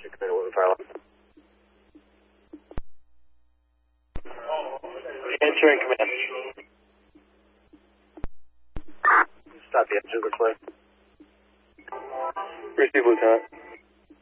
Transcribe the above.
to command Woodland Fire Line. Answering command. Stop the engine, clear. Receive, Lieutenant.